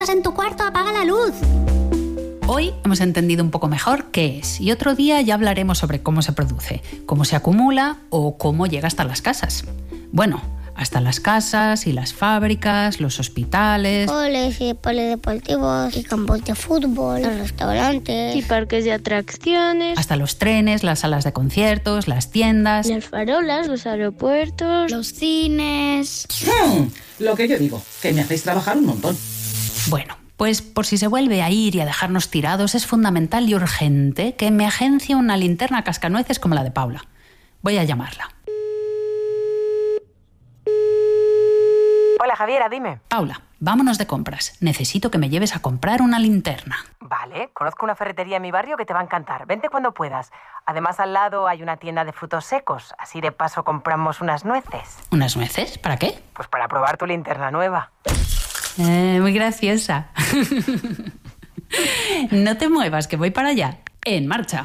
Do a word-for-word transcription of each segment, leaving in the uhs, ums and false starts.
en tu cuarto, apaga la luz. Hoy hemos entendido un poco mejor qué es y otro día ya hablaremos sobre cómo se produce, cómo se acumula o cómo llega hasta las casas. Bueno, hasta las casas y las fábricas, los hospitales, coles y polideportivos y campos de fútbol, los restaurantes y parques de atracciones, hasta los trenes, las salas de conciertos, las tiendas, las farolas, los aeropuertos, los cines. Hmm, lo que yo digo, que me hacéis trabajar un montón. Bueno, pues por si se vuelve a ir y a dejarnos tirados, es fundamental y urgente que me agencie una linterna cascanueces como la de Paula. Voy a llamarla. Hola, Javiera, dime. Paula, vámonos de compras. Necesito que me lleves a comprar una linterna. Vale, conozco una ferretería en mi barrio que te va a encantar. Vente cuando puedas. Además, al lado hay una tienda de frutos secos. Así de paso compramos unas nueces. ¿Unas nueces? ¿Para qué? Pues para probar tu linterna nueva. Eh, muy graciosa. No te muevas, que voy para allá. En marcha.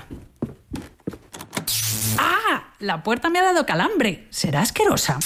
¡Ah! La puerta me ha dado calambre. Será asquerosa.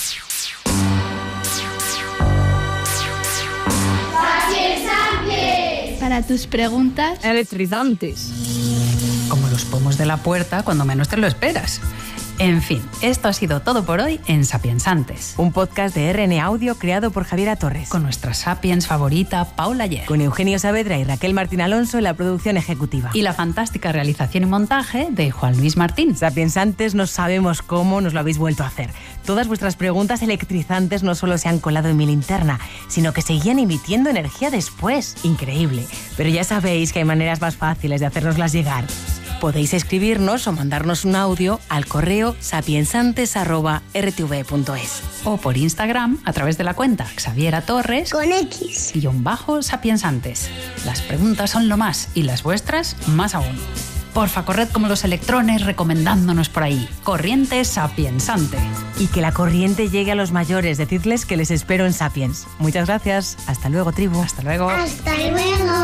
Para tus preguntas electrizantes. Como los pomos de la puerta cuando menos te lo esperas. En fin, esto ha sido todo por hoy en Sapiensantes. Un podcast de R N Audio creado por Javiera Torres. Con nuestra Sapiens favorita, Paula Ayer. Con Eugenio Saavedra y Raquel Martín Alonso en la producción ejecutiva. Y la fantástica realización y montaje de Juan Luis Martín. Sapiensantes, no sabemos cómo nos lo habéis vuelto a hacer. Todas vuestras preguntas electrizantes no solo se han colado en mi linterna, sino que seguían emitiendo energía después. Increíble. Pero ya sabéis que hay maneras más fáciles de hacérnoslas llegar. Podéis escribirnos o mandarnos un audio al correo sapiensantes arroba r t v punto es o por Instagram a través de la cuenta Xaviera Torres con X guión bajo sapiensantes. Las preguntas son lo más y las vuestras más aún. Porfa, corred como los electrones recomendándonos por ahí. Corriente sapiensante. Y que la corriente llegue a los mayores. Decidles que les espero en Sapiens. Muchas gracias. Hasta luego, tribu. Hasta luego. Hasta luego.